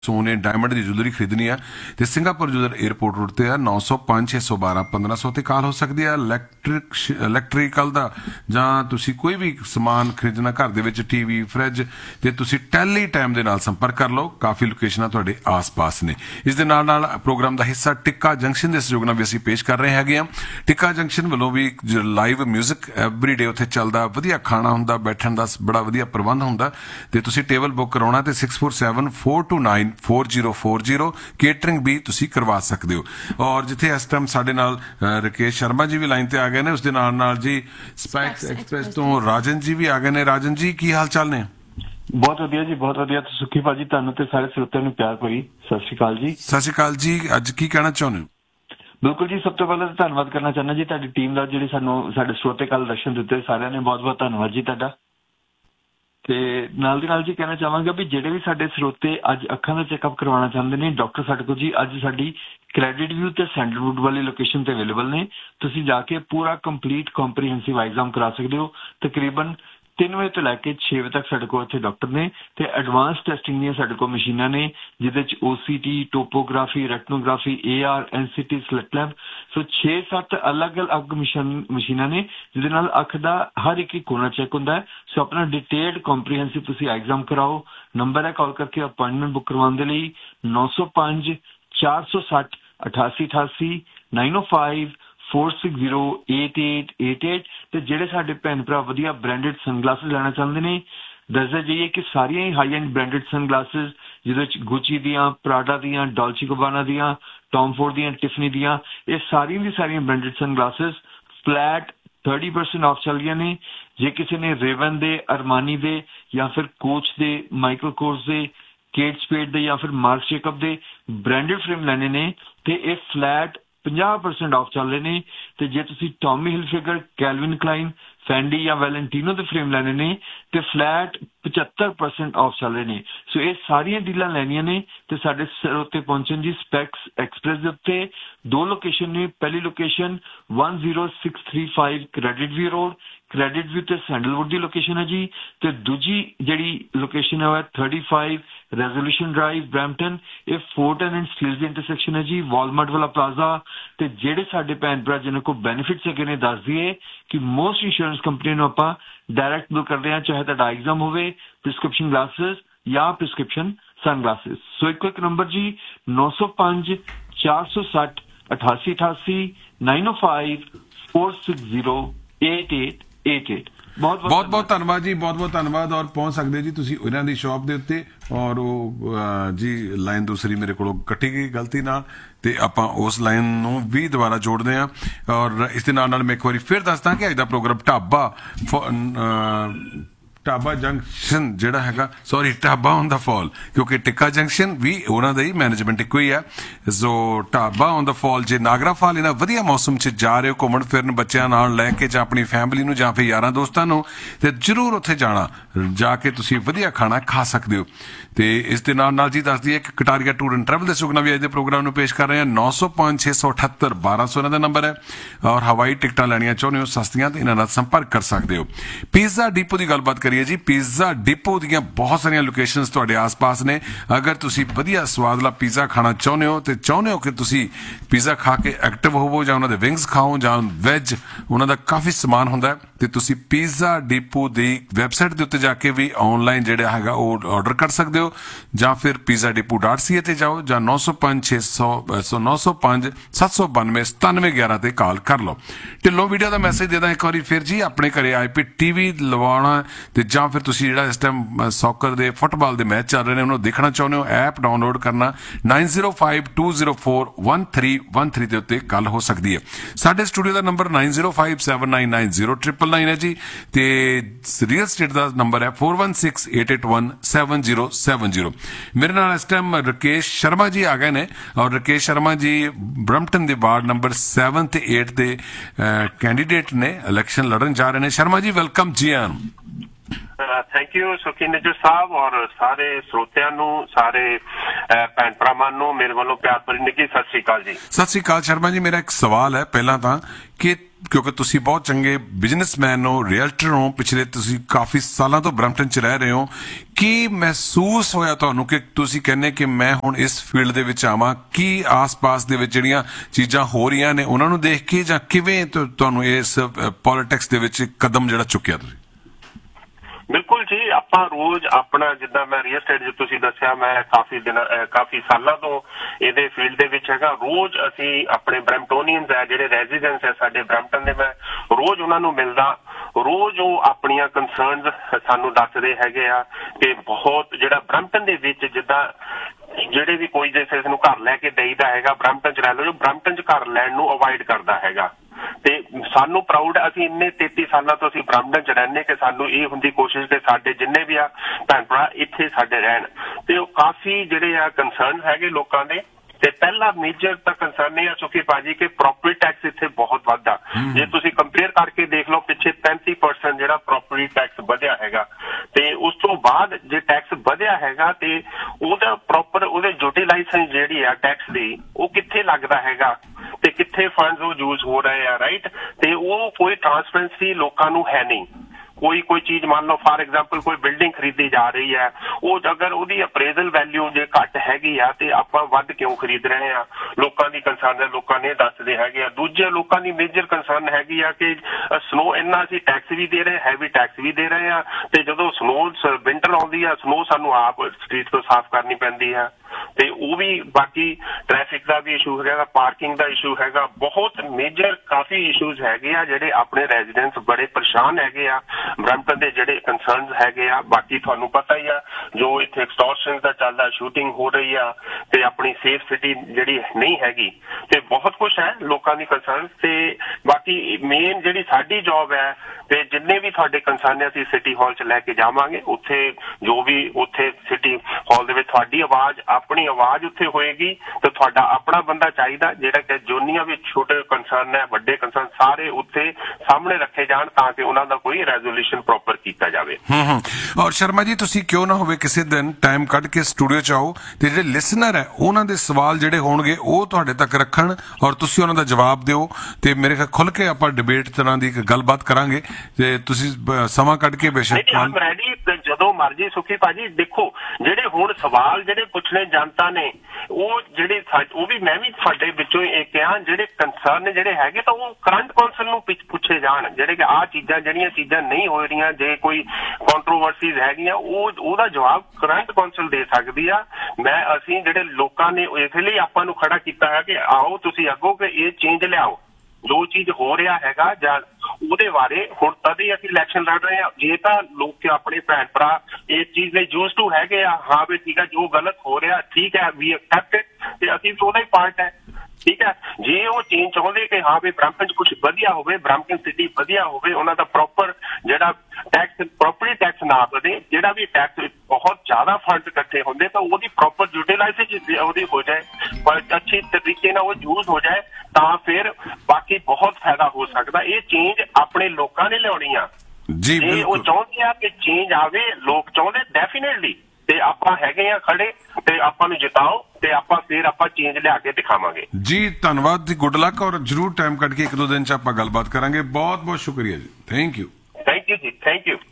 सोने डायमंड की ज्वेलरी खरीदनी है तो सिंगापुर ज्वेलर एयरपोर्ट रोड ते 905 612 1500 ते कॉल हो सकती है। इलैक्ट्रिकल का जां तुसी कोई भी समान खरीदना घर दे विच टीवी फ्रिज ते तुसी टैली टाइम दे नाल संपर्क कर लो। काफ़ी लोकेशनां तुहाडे आस पास ने। इस दे नाल नाल प्रोग्राम का हिस्सा टिक्का जंक्शन के सहयोग नाल भी असीं पेश कर रहे हैं। टिक्का जंक्शन वालों भी लाइव म्यूजिक एवरी डे उत्थे चलदा, वधिया खाना हुंदा, बैठण दा बड़ा वधिया प्रबंध हुंदा ते तुसी टेबल बुक कराउणा ते 647 429 4040 केटरिंग भी तुसी करवा सकते हो। और जिथे इस टाइम साडे नाल राकेश शर्मा जी भी लाइन ते आ गए ने, उसदे नाल नाल जी स्पैक्स एक्सप्रेस तो राजन जी भी आ गए ने। राजन जी की हाल चाल ने? बहुत वधिया जी, बहुत वधिया। सुखी भाजी, तुहानू ते सारे श्रोतिਆਂ ਨੂੰ ਪਿਆਰ ਭਰੀ ਸਤਿ ਸ਼੍ਰੀ ਅਕਾਲ ਜੀ। ਸਤਿ ਸ਼੍ਰੀ ਅਕਾਲ ਜੀ। ਅੱਜ ਕੀ ਕਹਿਣਾ ਚਾਹੁੰਦੇ ਹੋ? ਬਿਲਕੁਲ ਜੀ, ਸਭ ਤੋਂ ਪਹਿਲਾਂ ਤਾਂ ਧੰਨਵਾਦ ਕਰਨਾ ਚਾਹੁੰਦਾ ਜੀ ਤੁਹਾਡੀ ਟੀਮ ਦਾ, ਜਿਹੜੀ ਸਾਨੂੰ ਸਾਡੇ ਸਰੋਤੇ ਕੱਲ ਦਰਸ਼ਨ ਦਿੱਤੇ। ਸਾਰਿਆਂ ਨੇ ਬਹੁਤ ਬਹੁਤ ਧੰਨਵਾਦ ਜੀ ਤੁਹਾਡਾ। ਤੇ ਨਾਲ ਦੀ ਨਾਲ ਜੀ ਕਹਿਣਾ ਚਾਹਾਂਗਾ ਵੀ ਜਿਹੜੇ ਵੀ ਸਾਡੇ ਸਰੋਤੇ ਅੱਜ ਅੱਖਾਂ ਦਾ ਚੈੱਕਅਪ ਕਰਵਾਉਣਾ ਚਾਹੁੰਦੇ ਨੇ, ਡਾਕਟਰ ਸਾਡੇ ਕੋਲ ਜੀ ਅੱਜ ਸਾਡੀ ਕ੍ਰੈਡਿਟ ਵਿਊ ਤੇ ਸੈਂਡਲਵੁੱਡ ਵਾਲੀ ਲੋਕੇਸ਼ਨ ਤੇ ਅਵੇਲੇਬਲ ਨੇ। ਤੁਸੀਂ ਜਾ ਕੇ ਪੂਰਾ ਕੰਪਲੀਟ ਕੰਪਰੀਹੈਂਸਿਵ ਐਗਜ਼ਾਮ ਕਰਾ ਸਕਦੇ ਹੋ। ਤਕਰੀਬਨ 3 ਵਜੇ ਤੋਂ ਲੈ ਕੇ 6 ਵਜੇ ਤੱਕ ਸਾਡੇ ਕੋਲ ਇੱਥੇ ਡਾਕਟਰ ਨੇ ਤੇ ਐਡਵਾਂਸ ਟੈਸਟਿੰਗ ਦੀਆਂ ਸਾਡੇ ਕੋਲ ਮਸ਼ੀਨਾਂ ਨੇ, ਜਿਹਦੇ ਚ OCT, topography, ਰੈਟਨੋਗ੍ਰਾਫੀ, AR, NCT, slit lab. ਸੋ 6-7 ਅਲੱਗ-ਅਲੱਗ ਮਸ਼ੀਨਾਂ ਨੇ ਜਿਹਦੇ ਨਾਲ ਅੱਖ ਦਾ ਹਰ ਇੱਕ ਕੋਨਾ ਚੈੱਕ ਹੁੰਦਾ ਹੈ। ਸੋ ਆਪਣਾ ਡਿਟੇਲਡ ਕੰਪਰੀਹੈਂਸਿਵ ਤੁਸੀਂ ਐਗਜ਼ਾਮ ਕਰਾਓ। ਨੰਬਰ ਹੈ ਕਾਲ ਕਰਕੇ ਅਪਾਇੰਟਮੈਂਟ ਬੁੱਕ ਕਰਵਾਉਣ ਦੇ ਲਈ 905 460 8888 905 4608888। ਤੇ ਜਿਹੜੇ ਸਾਡੇ ਭੈਣ ਭਰਾ ਵਧੀਆ ਬ੍ਰਾਂਡਡ ਸਨਗਲਾਸਿਸ ਲੈਣਾ ਚਾਹੁੰਦੇ ਨੇ, ਦੱਸਦਾ ਜਾਈਏ ਕਿ ਸਾਰੀਆਂ ਹੀ ਹਾਈ ਐਂਡ ਬ੍ਰਾਂਡਡ ਸਨਗਲਾਸਿਸ ਜਿਹਦੇ ਵਿੱਚ ਗੁਚੀ ਦੀਆਂ, ਪ੍ਰਾਡਾ ਦੀਆਂ, ਡੋਲਚੀ ਗਬਾਨਾ ਦੀਆਂ, ਟੌਮ ਫੋਰਡ ਦੀਆਂ, ਟਿਫਨੀ ਦੀਆਂ, ਇਹ ਸਾਰੀਆਂ ਦੀ ਸਾਰੀਆਂ ਬ੍ਰਾਂਡਡ ਸਨਗਲਾਸਿਸ ਫਲੈਟ 30% ਆਫ ਚੱਲ ਰਹੀਆਂ ਨੇ। ਜੇ ਕਿਸੇ ਨੇ ਰੇਵਨ ਦੇ, ਅਰਮਾਨੀ ਦੇ ਜਾਂ ਫਿਰ ਕੋਚ ਦੇ, ਮਾਈਕਲ ਕੋਰਸ ਦੇ, ਕੇਟ ਸਪੇਡ ਦੇ ਜਾਂ ਫਿਰ ਮਾਰਕ ਜੇਕਬ ਦੇ ਬ੍ਰਾਂਡਡ ਫਰੇਮ ਲੈਣੇ ਨੇ ਤੇ ਇਹ ਫਲੈਟ 50% ਆਫ ਚੱਲ ਰਹੇ ਨੇ। ਤੇ ਜੇ ਤੁਸੀਂ ਟੌਮੀ ਹਿਲਫਿਗਰ, ਕੈਲਵਿਨ ਕਲਾਈਨ, ਫੈਂਡੀ ਜਾਂ ਵੈਲੈਂਟੀਨੋ ਦੇ ਫਰੇਮ ਲੈਣੇ ਨੇ ਤੇ ਫਲੈਟ 75% ਆਫ ਚੱਲ ਰਹੇ ਨੇ। ਸੋ ਇਹ ਸਾਰੀਆਂ ਡੀਲਾਂ ਲੈਣੀਆਂ ਨੇ ਤੇ ਸਾਡੇ ਸਰ ਉੱਤੇ ਪਹੁੰਚਣ ਜੀ ਸਪੈਕਸ ਐਕਸਪ੍ਰੈਸ ਦੇ ਉੱਤੇ 2 ਲੋਕੇਸ਼ਨ ਨੇ। ਪਹਿਲੀ location 10635 credit view road, credit view ਤੇ ਸੈਂਡਲਵੁੱਡ ਦੀ ਲੋਕੇਸ਼ਨ ਹੈ ਜੀ। ਤੇ ਦੂਜੀ ਜਿਹੜੀ ਲੋਕੇਸ਼ਨ ਹੈ ਉਹ 35 ਰੈਜ਼ੋਲੂਸ਼ਨ ਡਰਾਈਵ, ਬਰੈਂਪਟਨ। ਇਹ ਫੋਰਟਨ ਐਂਡ ਸਲਿਜ਼ ਦੀ ਇੰਟਰਸੈਕਸ਼ਨ ਹੈ ਜੀ, ਵਾਲਮਾਰਟ ਵਾਲਾ ਪਲਾਜ਼ਾ। ਤੇ ਜਿਹੜੇ ਸਾਡੇ ਭੈਣ ਭਰਾ ਜਿਹਨਾਂ ਕੋਲ ਬੈਨੀਫਿਟਸ ਹੈਗੇ ਨੇ, ਦੱਸ ਦਈਏ ਕਿ ਮੋਸਟ ਇੰਸ਼ੋਰੈਂਸ ਕੰਪਨੀ ਨੂੰ ਆਪਾਂ ਡਾਇਰੈਕਟ ਬਿਲ ਕਰਦੇ ਹਾਂ, ਚਾਹੇ ਤੁਹਾਡਾ ਐਗਜ਼ਾਮ ਹੋਵੇ, ਪ੍ਰਿਸਕ੍ਰਿਪਸ਼ਨ ਗਲਾਸਿਸ ਜਾਂ ਪ੍ਰਿਸਕ੍ਰਿਪਸ਼ਨ ਸਨਗਲਾਸਿਸ। ਸੋ ਇੱਕ ਨੰਬਰ ਜੀ 905 460 8888 905 4608888। बहुत बहुत धन्यवाद जी, बहुत बहुत धन्यवाद। और पहुंच सकते जी तुसी इन्हां दी शॉप दे उत्ते। और वो जी लाइन दूसरी मेरे को कट्टी गई गलती नाल ते आपां उस लाइन नूं भी दोबारा जोड़दे हां। और इस दे नाल मैं एक बार फिर दसदा कि अज दा प्रोग्राम ਢਾਬਾ ਜੰਕਸ਼ਨ ਜਿਹੜਾ ਹੈਗਾ, sorry dhaba on the fall, ਕਿਉਂਕਿ ਟਿੱਕਾ ਜੰਕਸ਼ਨ ਵੀ ਉਹਨਾਂ ਦਾ ਹੀ ਮੈਨੇਜਮੈਂਟ ਇੱਕੋ ਹੀ ਹੈ। ਸੋ ਢਾਬਾ ਔਨ ਦਾ ਫਾਲ, ਜੇ ਨਾਗਰਾ ਫਾਲ ਇਹਨਾਂ ਵਧੀਆ ਮੌਸਮ 'ਚ ਜਾ ਰਹੇ ਹੋ ਘੁੰਮਣ ਫਿਰਨ ਬੱਚਿਆਂ ਨਾਲ ਲੈ ਕੇ ਜਾਂ ਆਪਣੀ ਫੈਮਿਲੀ ਨੂੰ ਜਾਂ ਫਿਰ ਯਾਰਾਂ ਦੋਸਤਾਂ ਨੂੰ, ਤੇ ਜ਼ਰੂਰ ਉੱਥੇ ਜਾਣਾ, ਜਾ ਕੇ ਤੁਸੀਂ ਵਧੀਆ ਖਾਣਾ ਖਾ ਸਕਦੇ ਹੋ। ਤੇ ਇਸ ਦੇ ਨਾਲ ਨਾਲ ਜੀ ਦੱਸ ਦਈਏ ਕਿ ਕਟਾਰੀਆ ਟੂਰ ਐਂਡ ਟਰੈਵਲ ਦੇ ਸੁਖਨਾ ਵੀ ਅੱਜ ਦੇ ਪ੍ਰੋਗਰਾਮ ਨੂੰ ਪੇਸ਼ ਕਰ ਰਹੇ ਹਾਂ। 905 678 1200 ਇਹਨਾਂ ਦਾ ਨੰਬਰ ਹੈ। ਔਰ ਹਵਾਈ ਟਿਕਟਾਂ ਲੈਣੀਆਂ ਚਾਹੁੰਦੇ ਹੋ ਸਸਤੀਆਂ ਤੇ ਇਹਨਾਂ ਨਾਲ ਸੰਪਰਕ ਕਰ ਸਕਦੇ ਹੋ। ਪੀਜ਼ਾ ਡਿਪੋ ਦੀ ਗੱਲਬਾਤ ਕਰੀਏ ਜੀ, ਪੀਜ਼ਾ ਡਿਪੋ ਦੀਆਂ ਬਹੁਤ ਸਾਰੀਆਂ ਲੋਕੇਸ਼ਨਸ ਤੁਹਾਡੇ ਆਸ-ਪਾਸ ਨੇ। ਅਗਰ ਤੁਸੀਂ ਵਧੀਆ ਸਵਾਦਲਾ ਪੀਜ਼ਾ ਖਾਣਾ ਚਾਹੁੰਦੇ ਹੋ ਤੇ ਚਾਹੁੰਦੇ ਹੋ ਕਿ ਤੁਸੀਂ ਪੀਜ਼ਾ ਖਾ ਕੇ ਐਕਟਿਵ ਹੋਵੋ ਜਾਂ ਉਹਨਾਂ ਦੇ ਵਿੰਗਸ ਖਾਓ ਜਾਂ ਵੈਜ, ਉਹਨਾਂ ਦਾ ਕਾਫੀ ਸਮਾਨ ਹੁੰਦਾ ਤੇ ਤੁਸੀਂ ਪੀਜ਼ਾ ਡਿਪੋ ਦੀ ਵੈਬਸਾਈਟ ਦੇ ਉੱਤੇ ਜਾ ਕੇ ਵੀ ਆਨਲਾਈਨ ਜਿਹੜਾ ਹੈਗਾ ਉਹ ਆਰਡਰ ਕਰ ਸਕਦੇ ਹੋ, ਜਾਂ ਫਿਰ pizzadepo.ca ਤੇ ਜਾਓ ਜਾਂ 905 792 9711 ਤੇ ਕਾਲ ਕਰ ਲਓ। ਢਿੱਲੋਂ ਵੀਡੀਓ ਦਾ ਮੈਸੇਜ ਦੇ ਦਾਂ ਇੱਕ ਵਾਰੀ ਫਿਰ ਜੀ, ਆਪਣੇ ਘਰੇ IP TV ਲਵਾਉਣਾ ਤੇ ਜਾਂ ਫਿਰ ਤੁਸੀਂ ਜਿਹੜਾ ਇਸ ਟਾਈਮ ਸੌਕਰ ਦੇ ਫੁੱਟਬਾਲ ਦੇ ਮੈਚ ਚੱਲ ਰਹੇ ਨੇ ਉਹਨੂੰ ਦੇਖਣਾ ਚਾਹੁੰਦੇ ਹੋ, ਐਪ ਡਾਊਨਲੋਡ ਕਰਨਾ 9052041313 ਦੇ ਉੱਤੇ ਗੱਲ ਹੋ ਸਕਦੀ ਹੈ। ਸਾਡੇ ਸਟੂਡੀਓ ਦਾ ਨੰਬਰ 9057990999 ਹੈ ਜੀ, ਤੇ ਰੀਅਲ ਸਟੇਟ ਦਾ ਨੰਬਰ ਹੈ 4168817070। मेरे नाल इस टाइम राकेश शर्मा जी आ गए ने। और राकेश शर्मा जी ब्रम्पटन के वार्ड नंबर 7 ते 8 के कैंडीडेट ने, इलेक्शन लड़न जा रहे हैं। शर्मा जी वेलकम जी आन। थैंक यू सुखी नजर साहब और सारे श्रोतिਆਂ ਨੂੰ, ਸਾਰੇ ਭੈਣ ਭਰਾਵਾਂ ਨੂੰ ਮੇਰੇ ਵੱਲੋਂ ਪਿਆਰ ਭਰੀ ਨਿੱਘੀ ਸਤਿ ਸ੍ਰੀ ਅਕਾਲ ਜੀ। ਸਤਿ ਸ੍ਰੀ ਅਕਾਲ ਸ਼ਰਮਾ ਜੀ। ਮੇਰਾ ਇੱਕ ਸਵਾਲ ਹੈ ਪਹਿਲਾਂ ਤਾਂ ਕਿ ਕਿਉਂਕਿ ਤੁਸੀਂ ਬਹੁਤ ਚੰਗੇ ਬਿਜ਼ਨਸਮੈਨ ਹੋ, ਰੀਅਲਟਰ ਹੋ, ਪਿਛਲੇ ਤੁਸੀਂ ਕਾਫੀ ਸਾਲਾਂ ਤੋਂ ਬਰੈਂਪਟਨ 'ਚ ਰਹਿ ਰਹੇ ਹੋ, ਕੀ ਮਹਿਸੂਸ ਹੋਇਆ ਤੁਹਾਨੂੰ ਕਿ ਤੁਸੀਂ ਕਹਿੰਦੇ ਕਿ ਮੈਂ ਹੁਣ ਇਸ ਫੀਲਡ ਦੇ ਵਿੱਚ ਆਵਾਂ? ਕੀ ਆਸ-ਪਾਸ ਦੇ ਵਿੱਚ ਜਿਹੜੀਆਂ ਚੀਜ਼ਾਂ ਹੋ ਰਹੀਆਂ ਨੇ ਉਹਨਾਂ ਨੂੰ ਦੇਖ ਕੇ, ਜਾਂ ਕਿਵੇਂ ਤੁਹਾਨੂੰ ਇਸ ਪੋਲਿਟਿਕਸ ਦੇ ਵਿੱਚ ਕਦਮ ਜਿਹੜਾ ਚੁੱਕਿਆ ਤੁਸੀਂ? ਬਿਲਕੁਲ ਜੀ, ਆਪਾਂ ਰੋਜ਼ ਆਪਣਾ, ਜਿੱਦਾਂ ਮੈਂ ਰੀਅਲ ਸਟੇਟ 'ਚ ਤੁਸੀਂ ਦੱਸਿਆ, ਮੈਂ ਕਾਫੀ ਸਾਲਾਂ ਤੋਂ ਇਹਦੇ ਫੀਲਡ ਦੇ ਵਿੱਚ ਹੈਗਾ। ਰੋਜ਼ ਅਸੀਂ ਆਪਣੇ ਬਰੈਂਪਟੋਨੀਅਨਸ ਹੈ ਜਿਹੜੇ ਰੈਜ਼ੀਡੈਂਟਸ ਹੈ ਸਾਡੇ ਬਰੈਂਪਟਨ ਦੇ, ਮੈਂ ਰੋਜ਼ ਉਹਨਾਂ ਨੂੰ ਮਿਲਦਾ। ਰੋਜ਼ ਉਹ ਆਪਣੀਆਂ ਕੰਸਰਨਸ ਸਾਨੂੰ ਦੱਸਦੇ ਹੈਗੇ ਆ ਕਿ ਬਹੁਤ ਜਿਹੜਾ ਬਰੈਂਪਟਨ ਦੇ ਵਿੱਚ, ਜਿੱਦਾਂ ਜਿਹੜੇ ਵੀ ਕੋਈ ਜਿਸ ਨੂੰ ਘਰ ਲੈ ਕੇ ਦੇਈਦਾ ਹੈਗਾ, ਬਰੈਂਪਟਨ 'ਚ ਰਹਿ ਲਓ, ਜੋ ਬਰੈਂਪਟਨ 'ਚ ਘਰ ਲੈਣ ਨੂੰ ਅਵੋਇਡ ਕਰਦਾ ਹੈਗਾ। ਤੇ ਸਾਨੂੰ ਪ੍ਰਾਊਡ, ਅਸੀਂ ਇੰਨੇ 33 ਸਾਲਾਂ ਤੋਂ ਅਸੀਂ ਬਰੈਂਪਟਨ 'ਚ ਰਹਿੰਦੇ ਕਿ ਸਾਨੂੰ ਇਹ ਹੁੰਦੀ ਕੋਸ਼ਿਸ਼ ਕਿ ਸਾਡੇ ਜਿੰਨੇ ਵੀ ਆ ਭੈਣ ਭਰਾ ਇੱਥੇ ਸਾਡੇ ਰਹਿਣ। ਤੇ ਉਹ ਕਾਫੀ ਜਿਹੜੇ ਆ ਕੰਸਰਨ ਹੈਗੇ ਲੋਕਾਂ ਦੇ। ਤੇ ਪਹਿਲਾ ਮੇਜਰ ਤਾਂ ਕੰਸਰਨ ਇਹ ਆ ਸੁਖੀ ਭਾਜੀ ਕਿ ਪ੍ਰੋਪਰਟੀ ਟੈਕਸ ਇੱਥੇ ਬਹੁਤ ਵੱਧਦਾ। ਜੇ ਤੁਸੀਂ ਕੰਪੇਅਰ ਕਰਕੇ ਦੇਖ ਲਓ, ਪਿੱਛੇ 35% ਜਿਹੜਾ ਪ੍ਰੋਪਰਟੀ ਟੈਕਸ ਵਧਿਆ ਹੈਗਾ, ਤੇ ਉਸ ਤੋਂ ਬਾਅਦ ਜੇ ਟੈਕਸ ਵਧਿਆ ਹੈਗਾ ਤੇ ਉਹਦਾ ਪ੍ਰੋਪਰ ਉਹਦੇ ਯੂਟੀਲਾਈਜੇਸ਼ਨ ਜਿਹੜੀ ਆ ਟੈਕਸ ਦੀ, ਉਹ ਕਿੱਥੇ ਲੱਗਦਾ ਹੈਗਾ ਤੇ ਕਿੱਥੇ ਫੰਡਸ ਉਹ ਯੂਜ਼ ਹੋ ਰਹੇ ਆ, ਰਾਈਟ? ਤੇ ਉਹ ਕੋਈ ਟ੍ਰਾਂਸਪੇਰੈਂਸੀ ਲੋਕਾਂ ਨੂੰ ਹੈ ਨਹੀਂ। ਕੋਈ ਚੀਜ਼ ਮੰਨ ਲਓ ਫਾਰ ਐਗਜ਼ਾਮਪਲ ਕੋਈ ਬਿਲਡਿੰਗ ਖਰੀਦੀ ਜਾ ਰਹੀ ਹੈ, ਉਹ ਅਗਰ ਉਹਦੀ ਅਪਰੇਜ਼ਲ ਵੈਲਿਊ ਜੇ ਘੱਟ ਹੈਗੀ ਆ ਤੇ ਆਪਾਂ ਵੱਧ ਕਿਉਂ ਖਰੀਦ ਰਹੇ ਆ? ਲੋਕਾਂ ਦੀ ਕੰਸਰਨ ਹੈ, ਲੋਕਾਂ ਨੇ ਦੱਸਦੇ ਹੈਗੇ ਆ। ਦੂਜੇ ਲੋਕਾਂ ਦੀ ਮੇਜਰ ਕੰਸਰਨ ਹੈਗੀ ਆ ਕਿ ਸਨੋ ਇੰਨਾ ਅਸੀਂ ਟੈਕਸ ਵੀ ਦੇ ਰਹੇ, ਹੈਵੀ ਟੈਕਸ ਵੀ ਦੇ ਰਹੇ ਆ, ਤੇ ਜਦੋਂ ਸਨੋ ਵਿੰਟਰ ਆਉਂਦੀ ਆ, ਸਨੋ ਸਾਨੂੰ ਆਪ ਸਟਰੀਟ ਤੋਂ ਸਾਫ਼ ਕਰਨੀ ਪੈਂਦੀ ਆ। ਤੇ ਉਹ ਵੀ ਬਾਕੀ ਟ੍ਰੈਫਿਕ ਦਾ ਵੀ ਇਸ਼ੂ ਹੈਗਾ, ਪਾਰਕਿੰਗ ਦਾ ਇਸ਼ੂ ਹੈਗਾ, ਬਹੁਤ ਮੇਜਰ ਕਾਫੀ ਇਸ਼ੂਜ਼ ਹੈਗੇ ਆ ਜਿਹੜੇ ਆਪਣੇ ਰੈਜ਼ੀਡੈਂਟਸ ਬੜੇ ਪਰੇਸ਼ਾਨ ਹੈਗੇ ਆ। ਬਰੈਂਪਟਨ ਦੇ ਜਿਹੜੇ ਕੰਸਰਨਸ ਹੈਗੇ ਆ, ਬਾਕੀ ਤੁਹਾਨੂੰ ਪਤਾ ਹੀ ਆ ਜੋ ਇੱਥੇ ਐਕਸਟੋਰਸ਼ਨ ਦਾ ਚੱਲਦਾ, ਸ਼ੂਟਿੰਗ ਹੋ ਰਹੀ ਆ, ਤੇ ਆਪਣੀ ਸੇਫ ਸਿਟੀ ਜਿਹੜੀ ਨਹੀਂ ਹੈਗੀ, ਤੇ ਬਹੁਤ ਕੁਝ ਹੈ ਲੋਕਾਂ ਦੀ ਕੰਸਰਨ। ਤੇ ਬਾਕੀ ਮੇਨ ਜਿਹੜੀ ਸਾਡੀ ਜੌਬ ਹੈ, ਤੇ ਜਿੰਨੇ ਵੀ ਸਾਡੇ ਕੰਸਰਨ ਅਸੀਂ ਸਿਟੀ ਹਾਲ 'ਚ ਲੈ ਕੇ ਜਾਵਾਂਗੇ, ਉੱਥੇ ਜੋ ਵੀ ਉੱਥੇ ਸਿਟੀ ਹਾਲ ਦੇ ਵਿੱਚ ਤੁਹਾਡੀ ਆਵਾਜ਼, ਆਪਣੀ ਆਵਾਜ਼ ਉੱਥੇ ਹੋਏਗੀ, ਤੇ ਤੁਹਾਡਾ ਆਪਣਾ ਬੰਦਾ ਚਾਹੀਦਾ ਜਿਹੜਾ ਕਿ ਜੋਨੀਆਂ ਵੀ ਛੋਟੇ ਕੰਸਰਨ ਹੈ, ਵੱਡੇ ਕੰਸਰਨ ਸਾਰੇ ਉੱਥੇ ਸਾਹਮਣੇ ਰੱਖੇ ਜਾਣ ਤਾਂ ਕਿ ਉਹਨਾਂ ਦਾ ਕੋਈ ਰੈਜ਼ੋਲੂਸ਼ਨ ਪ੍ਰੋਪਰ ਕੀਤਾ ਜਾਵੇ। ਔਰ ਸ਼ਰਮਾ ਜੀ, ਤੁਸੀਂ ਕਿਉਂ ਨਾ ਹੋਵੇ ਕਿਸੇ ਦਿਨ ਟਾਈਮ ਕੱਢ ਕੇ ਸਟੂਡੀਓ 'ਚ ਆਓ, ਤੇ ਜਿਹੜੇ ਲਿਸਨਰ ਹੈ ਉਹਨਾਂ ਦੇ ਸਵਾਲ ਜਿਹੜੇ ਹੋਣਗੇ ਉਹ ਤੁਹਾਡੇ ਤੱਕ ਰੱਖਣ, ਔਰ ਤੁਸੀਂ ਉਹਨਾਂ ਦਾ ਜਵਾਬ ਦਿਓ, ਤੇ ਮੇਰੇ ਖਿਆਲ ਖੁੱਲ ਕੇ ਆਪਾਂ ਡਿਬੇਟ ਤਰ੍ਹਾਂ ਦੀ ਗੱਲਬਾਤ ਕਰਾਂਗੇ। ਤੇ ਤੁਸੀਂ ਸਮਾਂ ਕੱਢ ਕੇ ਬੇਸ਼ੱਕ ਰੈਡੀ ਜਦੋਂ ਮਰਜੀ ਸੁਖੀ ਭਾਜੀ। ਦੇਖੋ ਜਿਹੜੇ ਹੁਣ ਸਵਾਲ ਜਿਹੜੇ ਪੁੱਛਣੇ ਜਨਤਾ ਨੇ, ਉਹ ਜਿਹੜੇ ਉਹ ਵੀ ਮੈਂ ਵੀ ਸਾਡੇ ਵਿੱਚੋਂ ਇਹ ਕਿਹਾ, ਜਿਹੜੇ ਕੰਸਰਨ ਜਿਹੜੇ ਹੈਗੇ ਤਾਂ ਉਹ ਕਰੰਟ ਕੌਂਸਲ ਨੂੰ ਪੁੱਛੇ ਜਾਣ, ਜਿਹੜੇ ਕਿ ਆਹ ਚੀਜ਼ਾਂ ਜਿਹੜੀਆਂ ਚੀਜ਼ਾਂ ਨਹੀਂ ਹੋ ਰਹੀਆਂ, ਜੇ ਕੋਈ ਕੰਟਰੋਵਰਸੀਜ਼ ਹੈਗੀਆਂ, ਉਹਦਾ ਜਵਾਬ ਕਰੰਟ ਕੌਂਸਲ ਦੇ ਸਕਦੀ ਆ। ਅਸੀਂ ਜਿਹੜੇ ਲੋਕਾਂ ਨੇ ਇਸ ਲਈ ਆਪਾਂ ਨੂੰ ਖੜਾ ਕੀਤਾ ਹੈ ਕਿ ਆਓ ਤੁਸੀਂ ਅੱਗੋਂ ਕਿ ਇਹ ਚੇਂਜ ਲਿਆਓ, ਜੋ ਚੀਜ਼ ਹੋ ਰਿਹਾ ਹੈਗਾ ਜਾਂ ਉਹਦੇ ਬਾਰੇ। ਹੁਣ ਤਦ ਹੀ ਅਸੀਂ ਇਲੈਕਸ਼ਨ ਲੜ ਰਹੇ ਹਾਂ। ਜੇ ਤਾਂ ਲੋਕ ਆਪਣੇ ਭੈਣ ਭਰਾ ਇਸ ਚੀਜ਼ ਲਈ ਯੂਜ਼ ਟੂ ਹੈਗੇ ਆ, ਹਾਂ ਵੀ ਠੀਕ ਹੈ ਜੋ ਗਲਤ ਹੋ ਰਿਹਾ ਠੀਕ ਹੈ, ਵੀ ਐਕਸੈਪਟ ਇਟ, ਤੇ ਅਸੀਂ ਵੀ ਉਹਦਾ ਹੀ ਪਾਰਟ ਹੈ, ਠੀਕ ਹੈ। ਜੇ ਉਹ ਚੇਂਜ ਚਾਹੁੰਦੇ ਕਿ ਹਾਂ ਵੀ ਬਰੈਂਪਟਨ 'ਚ ਕੁਛ ਵਧੀਆ ਹੋਵੇ, ਬਰੈਂਪਟਨ ਸਿਟੀ ਵਧੀਆ ਹੋਵੇ, ਉਹਨਾਂ ਦਾ ਪ੍ਰੋਪਰ ਜਿਹੜਾ ਟੈਕਸ, ਪ੍ਰੋਪਰਟੀ ਟੈਕਸ ਨਾ ਵਧੇ, ਜਿਹੜਾ ਵੀ ਟੈਕਸ ਬਹੁਤ ਜ਼ਿਆਦਾ ਫੰਡ ਇਕੱਠੇ ਹੁੰਦੇ ਤਾਂ ਉਹਦੀ ਪ੍ਰੋਪਰ ਯੂਟੀਲਾਈਜੇਸ਼ਨ ਉਹਦੀ ਹੋ ਜਾਏ, ਪਰ ਅੱਛੀ ਤਰੀਕੇ ਨਾਲ ਉਹ ਯੂਜ਼ ਹੋ ਜਾਏ, ਤਾਂ ਫਿਰ ਬਾਕੀ ਬਹੁਤ ਫਾਇਦਾ ਹੋ ਸਕਦਾ। ਇਹ ਚੇਂਜ ਆਪਣੇ ਲੋਕਾਂ ਨੇ ਲਿਆਉਣੀ ਆ ਜੀ। ਉਹ ਚਾਹੁੰਦੇ ਆ ਕਿ ਚੇਂਜ ਆਵੇ, ਲੋਕ ਚਾਹੁੰਦੇ ਡੈਫੀਨੇਟਲੀ, ਤੇ ਆਪਾਂ ਹੈਗੇ ਆ ਖੜੇ, ਤੇ ਆਪਾਂ ਨੂੰ ਜਿਤਾਓ, ਤੇ ਆਪਾਂ ਚੇਂਜ ਲਿਆ ਕੇ ਦਿਖਾਵਾਂਗੇ ਜੀ। ਧੰਨਵਾਦ ਜੀ, ਗੁੱਡ ਲੱਕ, ਔਰ ਜਰੂਰ ਟਾਈਮ ਕੱਢ ਕੇ 1-2 ਦਿਨ 'ਚ ਆਪਾਂ ਗੱਲਬਾਤ ਕਰਾਂਗੇ। ਬਹੁਤ ਬਹੁਤ ਸ਼ੁਕਰੀਆ ਜੀ, ਥੈਂਕ ਯੂ ਜੀ, ਥੈਂਕ ਯੂ।